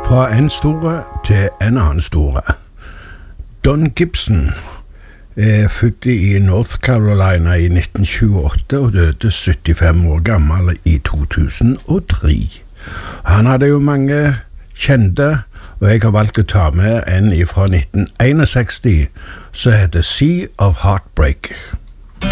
Fra en store til en annen store. Don Gibson er født i North Carolina i 1928 og døde 75 år gammel i 2003. Han hadde jo mange kjente, og jeg har valgt å ta med en fra 1961 som heter Sea of Heartbreak.